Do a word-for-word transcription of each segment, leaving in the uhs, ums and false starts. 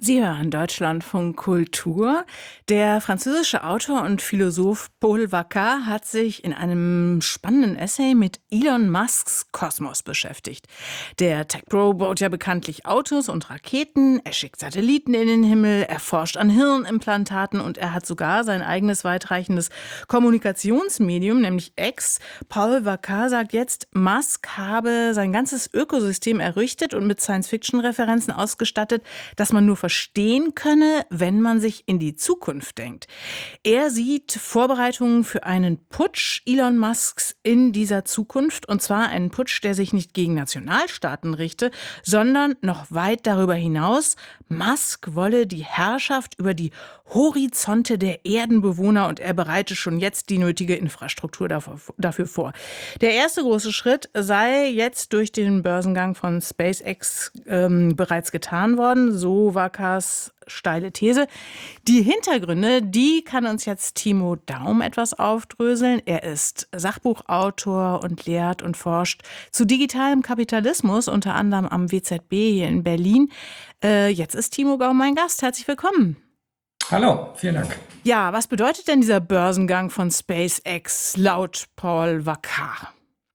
Sie hören Deutschlandfunk Kultur. Der französische Autor und Philosoph Paul Vacar hat sich in einem spannenden Essay mit Elon Musks Kosmos beschäftigt. Der Tech-Pro baut ja bekanntlich Autos und Raketen, er schickt Satelliten in den Himmel, er forscht an Hirnimplantaten und er hat sogar sein eigenes weitreichendes Kommunikationsmedium, nämlich X. Paul Vacar sagt jetzt, Musk habe sein ganzes Ökosystem errichtet und mit Science-Fiction-Referenzen ausgestattet, dass man nur verstehen könne, wenn man sich in die Zukunft denkt. Er sieht Vorbereitungen für einen Putsch Elon Musks in dieser Zukunft, und zwar einen Putsch, der sich nicht gegen Nationalstaaten richte, sondern noch weit darüber hinaus. Musk wolle die Herrschaft über die Horizonte der Erdenbewohner und er bereite schon jetzt die nötige Infrastruktur dafür vor. Der erste große Schritt sei jetzt durch den Börsengang von SpaceX ähm, bereits getan worden, so Vacars steile These. Die Hintergründe, die kann uns jetzt Timo Daum etwas aufdröseln. Er ist Sachbuchautor und lehrt und forscht zu digitalem Kapitalismus, unter anderem am W Z B hier in Berlin. Äh, jetzt ist Timo Daum mein Gast. Herzlich willkommen. Hallo, vielen Dank. Ja, was bedeutet denn dieser Börsengang von SpaceX laut Paul Vacar?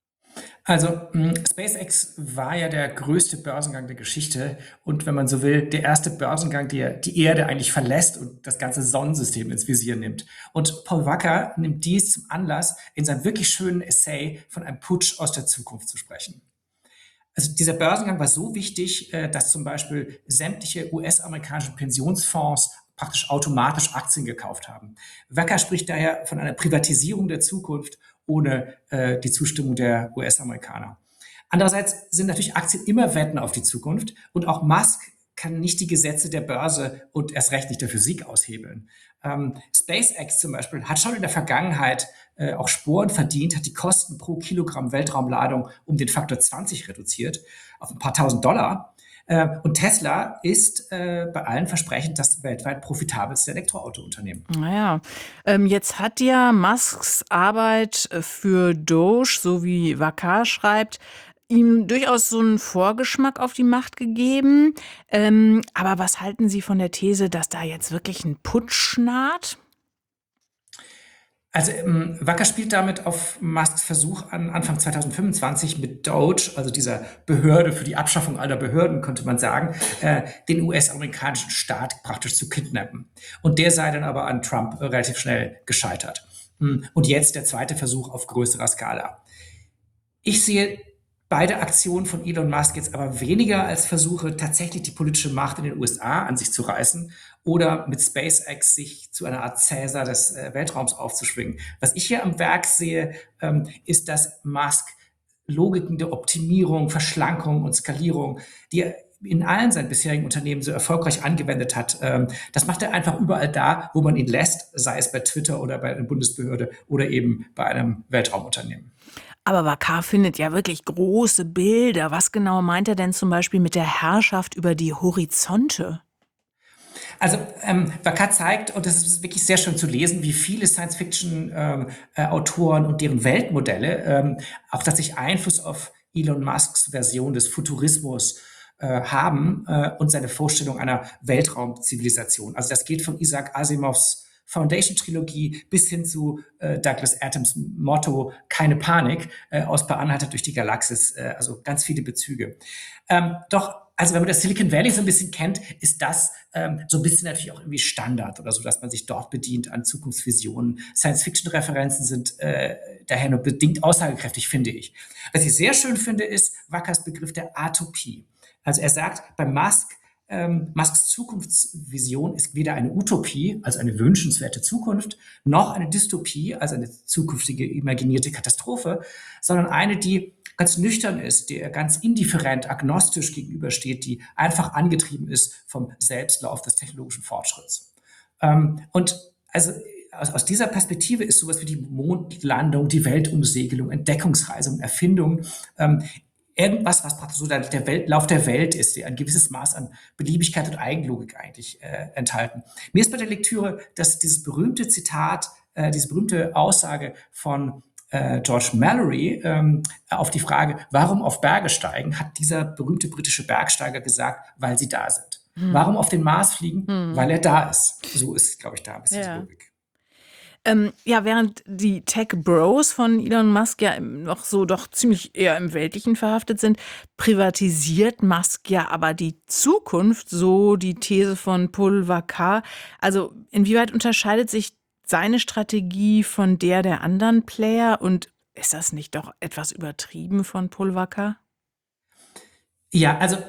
Also SpaceX war ja der größte Börsengang der Geschichte und wenn man so will, der erste Börsengang, der die Erde eigentlich verlässt und das ganze Sonnensystem ins Visier nimmt. Und Paul Vacar nimmt dies zum Anlass, in seinem wirklich schönen Essay von einem Putsch aus der Zukunft zu sprechen. Also dieser Börsengang war so wichtig, dass zum Beispiel sämtliche U S-amerikanische Pensionsfonds praktisch automatisch Aktien gekauft haben. Vacar spricht daher von einer Privatisierung der Zukunft ohne äh, die Zustimmung der U S-Amerikaner. Andererseits sind natürlich Aktien immer Wetten auf die Zukunft und auch Musk kann nicht die Gesetze der Börse und erst recht nicht der Physik aushebeln. Ähm, SpaceX zum Beispiel hat schon in der Vergangenheit äh, auch Sporen verdient, hat die Kosten pro Kilogramm Weltraumladung um den Faktor zwanzig reduziert auf ein paar tausend Dollar. Und Tesla ist äh, bei allen Versprechen das weltweit profitabelste Elektroautounternehmen. Naja, ähm, jetzt hat ja Musks Arbeit für Doge, so wie Vacar schreibt, ihm durchaus so einen Vorgeschmack auf die Macht gegeben. Ähm, aber was halten Sie von der These, dass da jetzt wirklich ein Putsch naht? Also ähm, Vacar spielt damit auf Musks Versuch an, Anfang zwanzig fünfundzwanzig mit Doge, also dieser Behörde für die Abschaffung aller Behörden, könnte man sagen, äh, den U S-amerikanischen Staat praktisch zu kidnappen. Und der sei dann aber an Trump äh, relativ schnell gescheitert. Und jetzt der zweite Versuch auf größerer Skala. Ich sehe beide Aktionen von Elon Musk jetzt aber weniger als Versuche, tatsächlich die politische Macht in den U S A an sich zu reißen oder mit SpaceX sich zu einer Art Cäsar des äh, Weltraums aufzuschwingen. Was ich hier am Werk sehe, ähm, ist, dass Musk Logiken der Optimierung, Verschlankung und Skalierung, die er in allen seinen bisherigen Unternehmen so erfolgreich angewendet hat, ähm, das macht er einfach überall da, wo man ihn lässt, sei es bei Twitter oder bei einer Bundesbehörde oder eben bei einem Weltraumunternehmen. Aber Vacar findet ja wirklich große Bilder. Was genau meint er denn zum Beispiel mit der Herrschaft über die Horizonte? Also ähm, Vacar zeigt, und das ist wirklich sehr schön zu lesen, wie viele Science-Fiction-Autoren ähm, äh, und deren Weltmodelle ähm, auch tatsächlich Einfluss auf Elon Musks Version des Futurismus äh, haben äh, und seine Vorstellung einer Weltraumzivilisation. Also das geht von Isaac Asimovs Foundation-Trilogie bis hin zu äh, Douglas Adams Motto Keine Panik äh, aus Per Anhalter durch die Galaxis, äh, also ganz viele Bezüge. Ähm, doch, also wenn man das Silicon Valley so ein bisschen kennt, ist das ähm, so ein bisschen natürlich auch irgendwie Standard oder so, dass man sich dort bedient an Zukunftsvisionen. Science-Fiction-Referenzen sind äh, daher nur bedingt aussagekräftig, finde ich. Was ich sehr schön finde, ist Vacars Begriff der Atopie. Also er sagt, bei Musk, Ähm, Musks Zukunftsvision ist weder eine Utopie, also eine wünschenswerte Zukunft, noch eine Dystopie, also eine zukünftige imaginierte Katastrophe, sondern eine, die ganz nüchtern ist, der ganz indifferent, agnostisch gegenübersteht, die einfach angetrieben ist vom Selbstlauf des technologischen Fortschritts. Ähm, und also aus, aus dieser Perspektive ist sowas wie die Mondlandung, die Weltumsegelung, Entdeckungsreise und Erfindung ähm, irgendwas, was praktisch so der, der Weltlauf der Welt ist, die ein gewisses Maß an Beliebigkeit und Eigenlogik eigentlich äh, enthalten. Mir ist bei der Lektüre, dass dieses berühmte Zitat, äh, diese berühmte Aussage von äh, George Mallory ähm, auf die Frage, warum auf Berge steigen, hat dieser berühmte britische Bergsteiger gesagt, weil sie da sind. Warum auf den Mars fliegen? Mhm. Weil er da ist. So ist, glaube ich, da ein bisschen die Ja. Logik. Ähm, ja, während die Tech-Bros von Elon Musk ja im- noch so doch ziemlich eher im Weltlichen verhaftet sind, privatisiert Musk ja aber die Zukunft, so die These von Paul Vakar. Also inwieweit unterscheidet sich seine Strategie von der der anderen Player und ist das nicht doch etwas übertrieben von Paul Vakar? Ja, also